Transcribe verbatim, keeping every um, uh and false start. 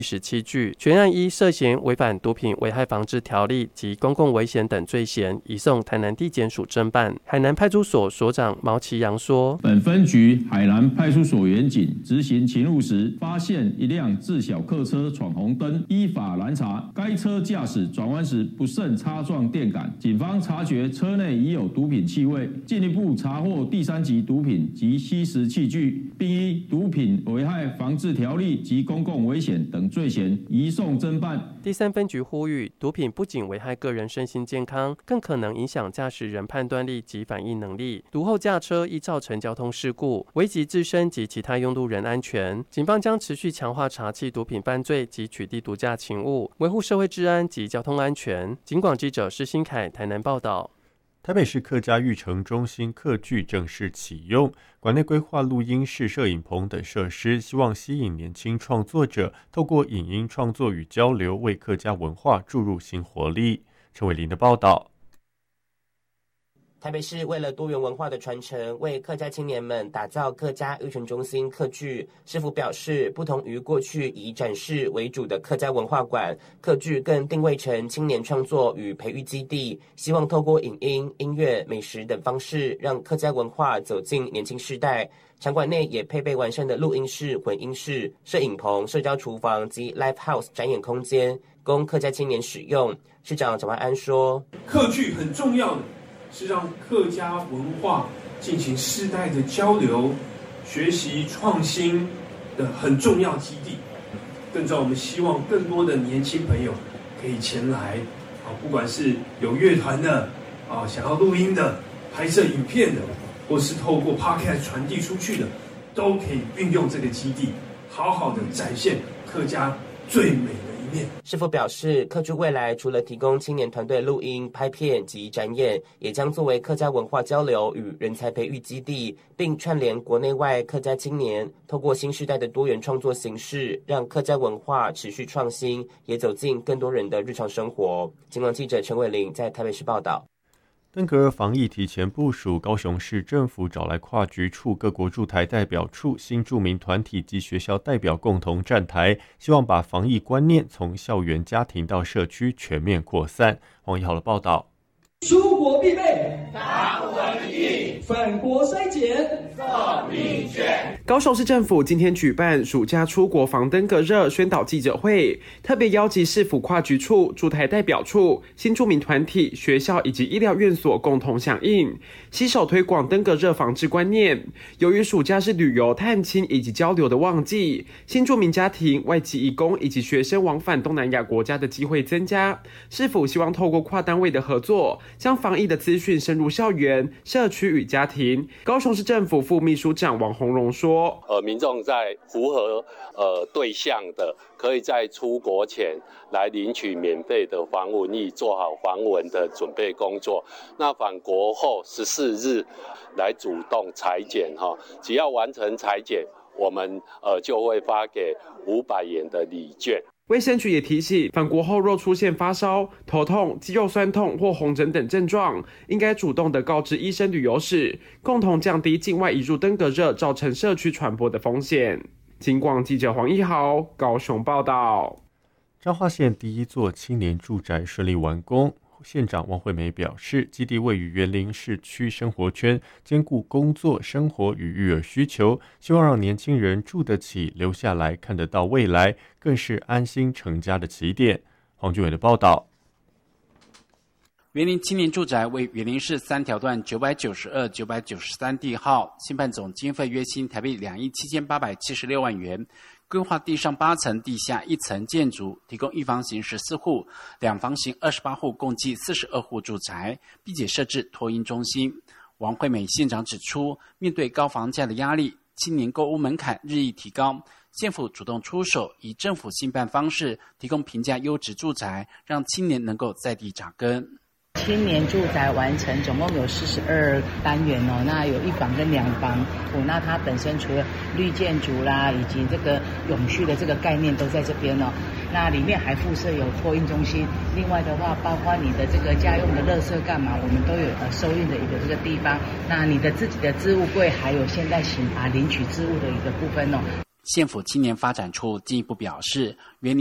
十七具，全案依涉嫌违反毒品危害防治条例及公共危险等罪嫌，移送台南地检署侦办。海南派出所所长毛其阳说：“ 本分局海南派出所员警执行勤务时，发现一辆自小客车闯红灯，依法拦查，该车驾驶转弯时不慎擦撞电杆，警方察觉车内已有毒品气味，进一步查获第三级毒品及吸食器具，并依毒品危害防治条例及公共危险等罪嫌移送侦办。” 第三分局呼吁，毒品不仅危害个人身心健康，更可能影响驾驶人判断力及反应能力，毒后驾车易造成交通事故，危及自身及其他用路人安全。警方将持续强化查缉毒品犯罪及取缔毒驾勤务，维护社会治安及交通安全。警广记者施新凯台南报道。 台北市客家育成中心客剧正式启用，馆内规划录音室、摄影棚等设施，希望吸引年轻创作者，透过影音创作与交流，为客家文化注入新活力。陈伟林的报道。 台北市为了多元文化的传承，为客家青年们打造客家育成中心客剧。市府表示，不同于过去以展示为主的客家文化馆，客剧更定位成青年创作与培育基地，希望透过影音、音乐、美食等方式，让客家文化走进年轻世代。场馆内也配备完善的录音室、混音室、摄影棚、社交厨房及 Live House 展演空间，供客家青年使用。市长蒋万安说：“ 客剧很重要的是让客家文化进行世代的交流、学习、创新的很重要基地。更重要，我们希望更多的年轻朋友可以前来，啊，不管是有乐团的，啊，想要录音的、拍摄影片的，或是透过 Podcast 传递出去的，都可以运用这个基地，好好的展现客家最美的。” 市府表示，客剧未来除了提供青年团队录音、拍片及展演，也将作为客家文化交流与人才培育基地，并串联国内外客家青年，透过新时代的多元创作形式，让客家文化持续创新，也走进更多人的日常生活。警广记者陈伟玲在台北市报道。 登革热防疫提前部署，高雄市政府找来跨局处、各国驻台代表处、新住民团体及学校代表共同站台，希望把防疫观念从校园、家庭到社区全面扩散。黄一豪的报道。 出国必备防蚊疫，返国筛检送密卷。高雄市政府今天举办暑假出国防登革热宣导记者会，特别邀集市府跨局处、驻台代表处、新住民团体、学校以及医疗院所共同响应，携手推广登革热防治观念。由于暑假是旅游、探亲以及交流的旺季，新住民家庭、外籍移工以及学生往返东南亚国家的机会增加，市府希望透过跨单位的合作，将防疫的资讯深入校园、社区与家庭。高雄市政府副秘书长王宏荣说：“ 呃，民众在符合呃对象的，可以在出国前来领取免费的防蚊液，做好防蚊的准备工作。那返国后十四日来主动采检哈，只要完成采检，我们呃就会发给五百元的礼券。” 卫生局也提醒，返国后若出现发烧、头痛、肌肉酸痛或红疹等症状，应该主动的告知医生旅游史，共同降低境外移入登革热造成社区传播的风险。警广记者黄一豪高雄报道。 彰化县第一座青年住宅顺利完工。县长汪惠美表示，基地位于园林市区生活圈，兼顾工作、生活与育儿需求，希望让年轻人住得起、留下来、看得到未来，更是安心成家的起点。黄俊伟的报道。 园林青年住宅为园林市三条段九百九十二、九百九十三地号，新办总经费约新台币两亿七千八百七十六万元。规划地上八层、地下一层建筑，提供一房型十四户、两房型二十八户，共计四十二户住宅，并且设置托婴中心。王惠美县长指出，面对高房价的压力，青年购屋门槛日益提高，县府主动出手，以政府新办方式提供平价优质住宅，让青年能够在地扎根。 青年住宅完成，总共有四十二单元哦，那有一房跟两房哦，那它本身除了绿建筑啦，以及这个永续的这个概念都在这边哦。那里面还附设有托运中心，另外的话，包括你的这个家用的垃圾干嘛，我们都有呃收运的一个这个地方。那你的自己的置物柜，还有现在型啊领取置物的一个部分哦。 县府青年发展处进一步表示，园林